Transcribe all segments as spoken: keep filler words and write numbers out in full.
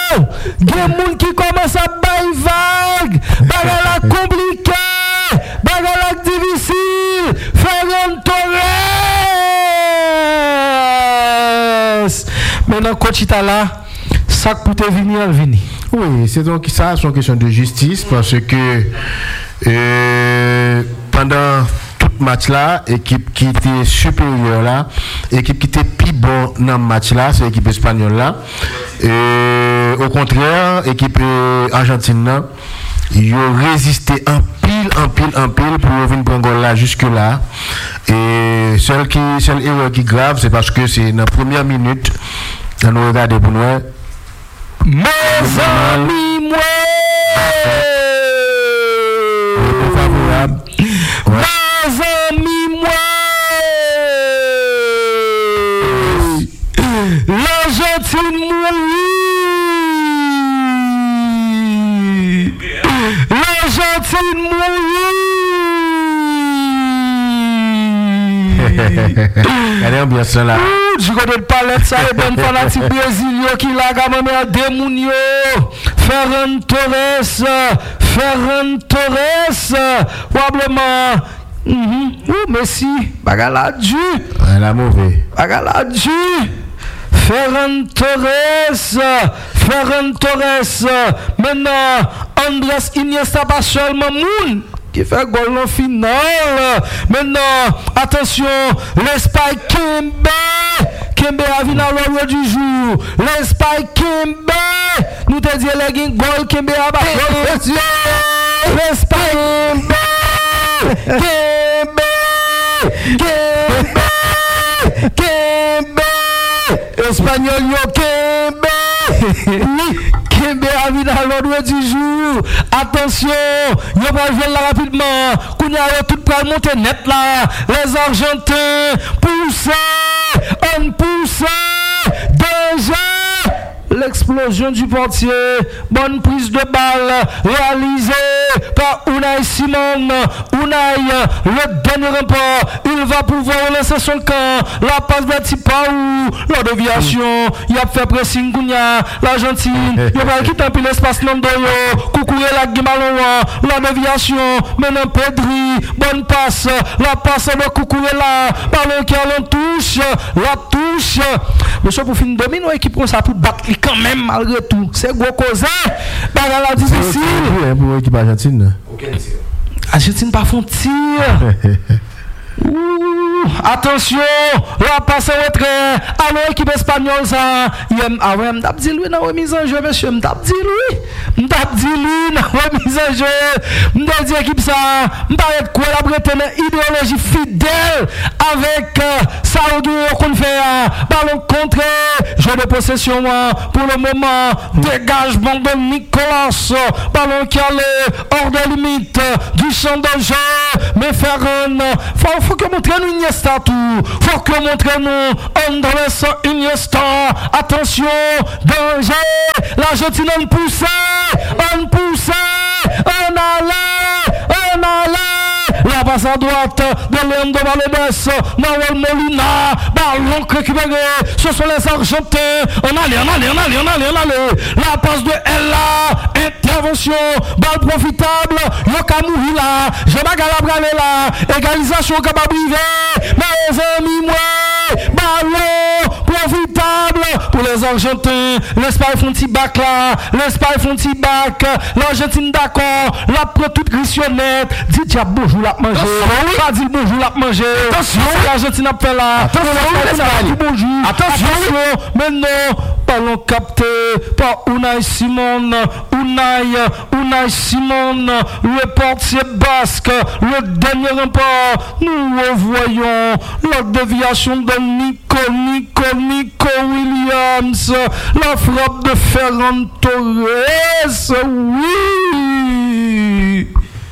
Gen moun qui commence à bailler vague. Bagala compliqué. Bagala difficile. Ferran Torres. Maintenant, coach là, ça pour te venir, venir. Oui, c'est donc ça, c'est une question de justice parce que euh, pendant tout match là, équipe qui était supérieure là, équipe qui était plus bon dans le match là, c'est l'équipe espagnole là. Et au contraire, équipe argentine là, ils ont résisté en pile, en pile, en pile pour venir prendre là jusque là. Et seul qui, seule erreur qui est grave, c'est parce que c'est dans la première minute, on nous regarde pour nous. Mes amis, moi! Mes amis, moi! L'Argentine mourit! L'Argentine mourit! Regardez l'ambiance là. Je connais pas l'être ça, et bon fanatique brésilien qui l'a gagné à Demunio. Ferran Torres, Ferran Torres, probablement. Mm-hmm. Oh, Messi, bagala du. Elle a mauvais. Bagala du. Ferran Torres, Ferran Torres. Maintenant, Andrés Iniesta pas seulement moun qui fait goal en finale. Maintenant, attention, l'Espagne Kembe. Kembe a vu dans l'ordre du jour. L'Espagne Kembe. Nous te disons les goal Kembe a battu. L'Espagne Kembe. Kembe. Kembe. Espagnol yo Kembe. Oui. Kembe a vu dans l'ordre du jour. Attention, yo va jouer là rapidement. Kounya yo tout pour monter net là. Les Argentins poussent, on pousse. Danger. L'explosion du portier. Bonne prise de balle réalisée par Unai Simon. Unai, le dernier rempart. Il va pouvoir lancer son camp. La passe de Tipaou. La déviation. Il a fait pressing Kounia. L'Argentine. Il va quitter un peu l'espace Nandoyo. Coucoué la Guimalon. La déviation. Maintenant Pedri. Bonne passe. La passe de Coucoué là. Ballon qui a l'on touche. La touche. Monsieur pour finir domine ou équipe ça pour battre quand même malgré tout. C'est gros cause. Bagarre difficile. Pour l'équipe argentine. Argentine pas font tir. Ouh, attention, la passe retrait. Alors équipe espagnole ça. Ah ouais, m't'a dit lui dans remise en jeu monsieur, m't'a dit lui. M't'a dit lui dans remise en jeu. M't'a dit équipe ça, m'paraît quoi la Bretagne idéologie fidèle avec ça qu'on fait ballon contre jeu de possession pour le moment, dégagement de Nicolas, ballon qui allait hors de limite du champ de jeu, mais Ferran, faut faut que montre nous Iniesta tout, faut que montre nous Andrés Iniesta, attention, danger, l'Argentine on pousse, on pousse, on allait, on allait, la passe à droite de Leandro Paredes, Nahuel Molina, ballon récupéré, ce sont les Argentins, on allait, on allait, on allait, on allait, on allait, la passe de Ella, intervention, balle profitable, Yoka Mourila, Jean-Magalabra là, égalisation capable d'arriver, mes amis, moi, ballon profitable pour les Argentins, l'Espagne font petit bac là, l'Espagne font petit bac, l'Argentine d'accord, la prend toute grissionnette, dit tiens bonjour la manger, pas dit bonjour la manger, attention, l'Argentine a fait là, attention, bonjour, attention, maintenant, ballon capté par Unai Simon, Unai, Unai Simon, le portier basque, le dernier rempart, nous revoyons la déviation de Nico, Nico, Nico Williams, la frappe de Ferran Torres, oui.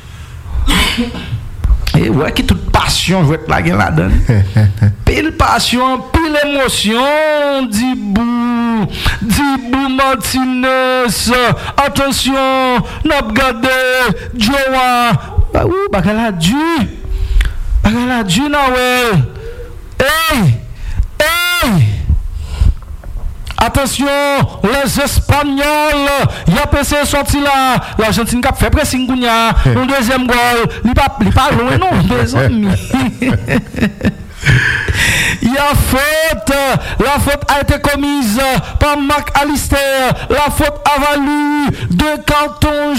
Et ouais, qui toute passion, je vais te la gueule là-dedans. Pile passion, pile émotion, Dibou, Dibou Martinez. Attention, n'a pas gardé, Joa. Bah oui, bah qu'elle a dû. Bah qu'elle a dû, Nawel. Hey, hey. Attention, les Espagnols, il y a P C sorti là, l'Argentine qui a fait pressing Gounia, le deuxième goal, il pas il pas loin non, des amis. Il y a faute, la faute a été commise par Marc Alister, la faute a valu deux cartons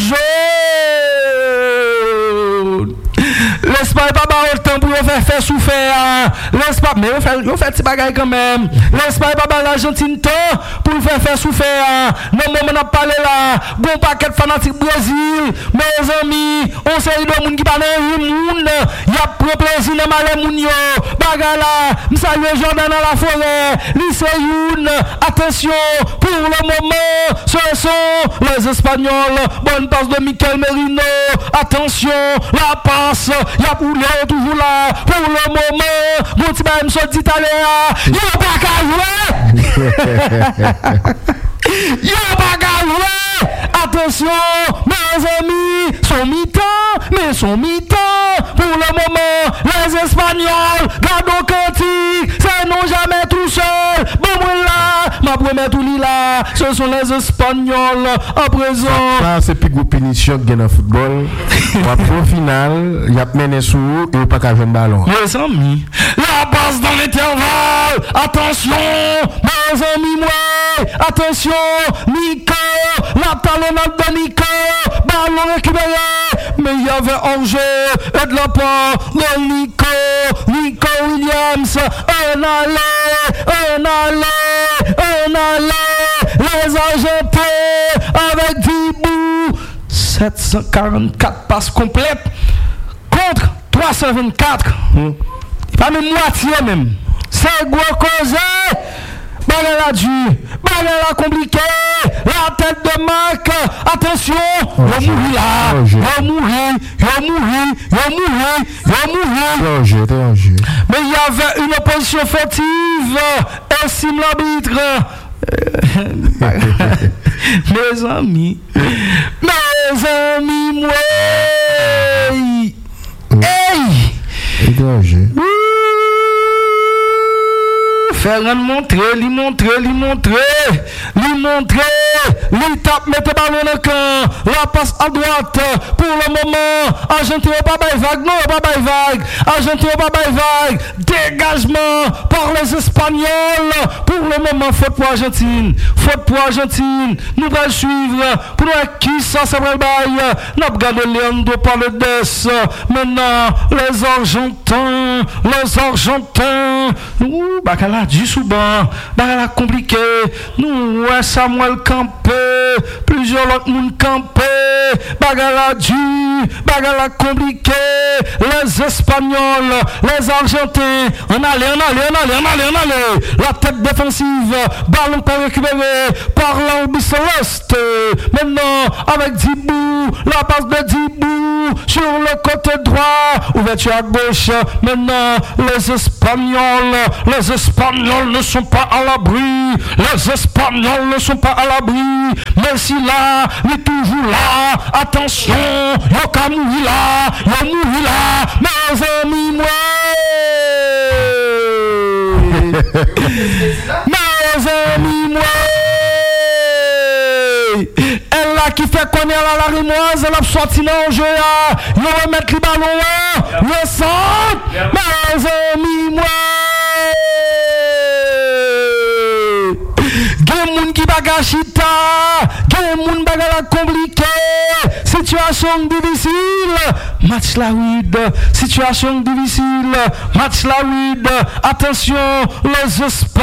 jaunes. L'Espagne pas le temps pour faire faire souffrir. L'Espagne, mais on fait, on fait petit bagaille quand même. L'Espagne pas l'Argentine temps pour faire faire souffrir. Non, mais on a parlé là. Bon paquet de fanatiques Brésil. Mes amis, on sait de monde qui parle de monde. Il y a pro plaisir dans malé moun yo. Bagaille là, m'salue Jordan dans la forêt. Lycée Youn. Attention, pour le moment, ce sont les Espagnols. Bonne passe de Mikel Merino. Attention, la passe. Il y a pour toujours là. Pour le moment, mon petit bain me soit dit à l'heure. Il n'y a pas qu'à jouer. Il n'y a pas qu'à jouer. Attention, mes amis, son mi-temps, mais son mi-temps. Pour le moment, les Espagnols, gardons cantique, c'est non jamais tout seul. Bon, là, ma première tout là, ce sont les Espagnols à présent. Ça, c'est plus gros punition que dans le football. Au final, il y a mené sous et il n'y a pas qu'à jouer le ballon. Mes amis, la passe dans l'intervalle. Attention, mes amis, moi. Attention, Nico, la talonnade de Nico, ballon récupéré. Mais il y avait hors-jeu et de la part de Nico, Nico Williams. Un aller, un aller, un aller. Les Argentins avec Dibou. sept cent quarante-quatre passes complètes contre trois cent vingt-quatre. Mm. Pas même moitié même. C'est gros causé. Bagarre dur, bagarre compliqué. La tête de Marc. Attention, il va mourir là. Il va mourir, il va mourir, il va mourir, il va mourir. Mais il y avait une opposition fautive. Estime l'arbitre. Mes amis, mes amis, moi, hey, faire un montrer, lui montrer, lui montrer, lui montrer, lui tape, mettez ballon dans le camp, la passe à droite, pour le moment, Argentine pas bail vague, non, pas bail vague, Argentine pas bail vague, dégagement par les Espagnols, pour le moment, faute pour Argentine, faute pour Argentine, nous allons suivre, pour qui ça, ça va le bail, nous regardons Leandro Paredes, maintenant, les Argentins, les Argentins, ouh, bacala, du souban, bacala compliqué, nous, ouais, Samuel campé, plusieurs autres monde campé, bacala du, bacala compliqué, les Espagnols, les Argentins, on allait, on allait, on allait, on allait, on allait, la tête défensive, ballon pas récupéré par l'Albi Céleste, maintenant, avec Dibou, la passe de Dibou, sur le côté droit, ouverture à gauche, maintenant, les Espagnols, les Espagnols ne sont pas à l'abri, les Espagnols ne sont pas à l'abri, Messi là, il est toujours là, attention, y'a qu'à mourir là, y'a mourir là, mes amis, moi, mes amis, moi, elle là qui fait connaître la larimoise, elle a sorti dans le jeu, il va remettre le ballon, le centre, mes amis, moi. Gen moun qui baga chita, gen moun baga la compliqué, situation difficile, match la weed, situation difficile, match la weed, attention les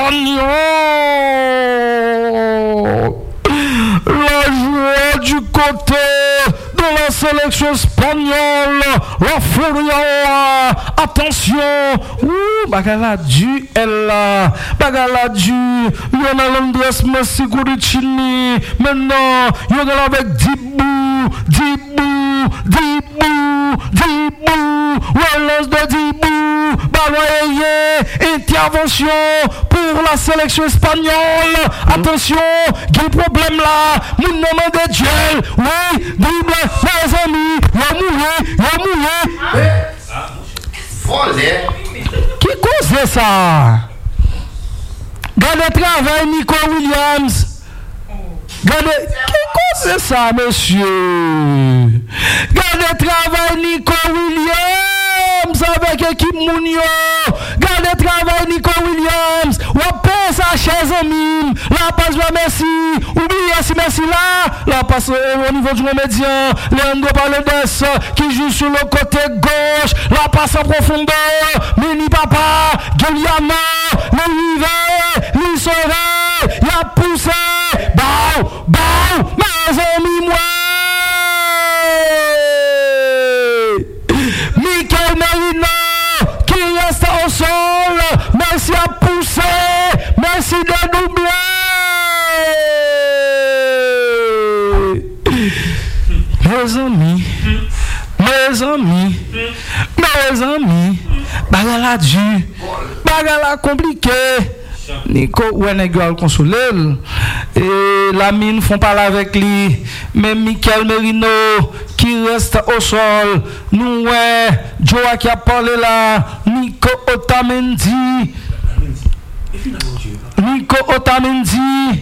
Espagnols, la joie du côté de la sélection espagnole, la Furia, attention, ouh, bagala du, elle là, bagala du, Lionel Andrés Messi Guricini, maintenant, y'en a avec Dibou, Dibou, Dibou, Dibou, relance de Dibou, baloyer, intervention pour la sélection espagnole, attention, quel problème là, mon nom de gel, oui, dribble, mes amis, y'a mouru, y'a mouru. Volé. Qui cause ça? Gardez travail Nico Williams. Gardez. Qu'est-ce que c'est ça, monsieur? Gardez travail Nico Williams avec l'équipe Mounio. Gardez travail Nico Williams. Ou paye sa chaise en mime. La passe va merci. Oubliez si merci là. La passe au niveau du médian. Leandro Paredes qui joue sur le côté gauche. La passe en profondeur. Mini papa. Guillaume. L'Olivier. L'Issoré. Il a poussé. Bao. Bao. Mes amis, moi. Michael Merino qui reste au sol. Merci à pousser. Merci de doubler. Mes amis, mes amis, mes amis, bagala dû, bagala compliqué. Nico Wenegol consolé et la mine font parler avec lui, mais Michael Merino qui reste au sol. Nous ouais, Joa qui a parlé là, Nico Otamendi, Nico Otamendi,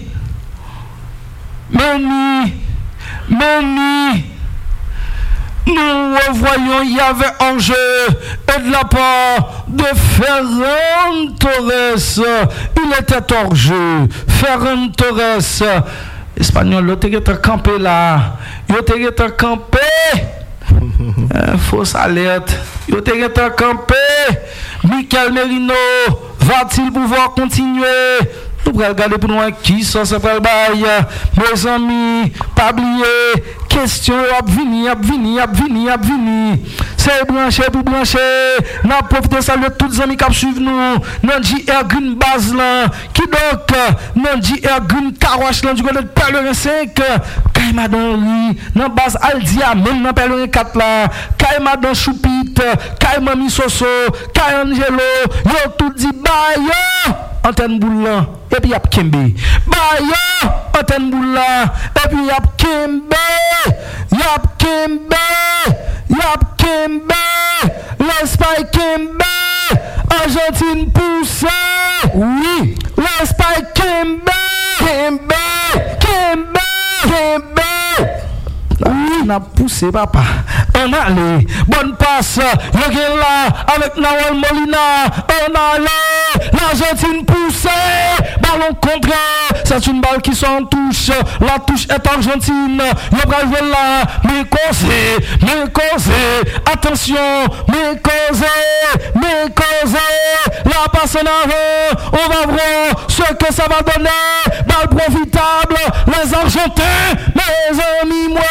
Meni, Meni. Nous revoyons, il y avait un jeu et de la part de Ferran Torres. Il était hors jeu. Ferran Torres. Espagnol, il était campé là. Il était campé. Fausse alerte. Il était campé. Michael Merino va-t-il pouvoir continuer? Nous allons regarder pour nous qui ça se fait le bail. Mes amis, pas oublier. Question à venir, à venir, à venir, à venir. C'est branché pour brancher. Nous profitons de saluer tous les amis qui suivent nous. Nous J R Green Base là. Qui donc? Nous J R Green Carwash là. Du côté de Pèlerin cinq. Kaima Donri. Nous base Aldia. Même dans Pèlerin quatre là. Kaima Don Choupit. Kaima Misoso. Kaima Angelo. Yo tout dit bye. Antenne boule là. Et puis y a Kembe. Bye. Antenne boule là. Et puis y a Kembe. Yap Kembe, Yap Kembe, l'Espagne Kembe, Argentine pousse, oui, l'Espagne Kembe, Kembe, Kembe, Kembe. On a poussé papa, on a allé, bonne passe, il est là avec Nahuel Molina, on a allé, l'Argentine poussée, ballon contre, c'est une balle qui sont en touche, la touche est argentine, il va jouer là, mais causé, mais causé, attention, mais causé, mais causé, la passe en avant, on va voir ce que ça va donner, balle profitable, les Argentins, mes amis, moi.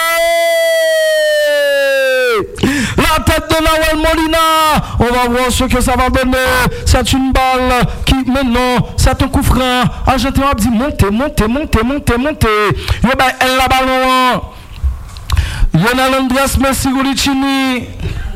La tête de Nahuel Molina, on va voir ce que ça va donner. C'est une balle qui maintenant, c'est un coup franc. Argentin a dit montez, montez, montez, montez, montez. Yo ben elle la ballon. Lionel Andrés Messi Gudicini.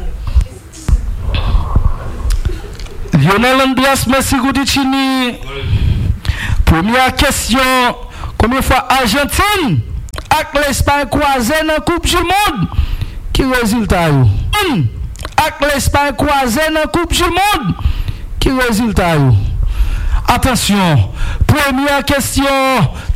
Lionel Andrés Messi Gudicini. Première question. Combien de fois Argentine avec l'Espagne croisée dans la Coupe du Monde? Qui résultat yo? Avec l'Espagne croisée dans la Coupe du Monde? Qui résultat yo? Attention, première question,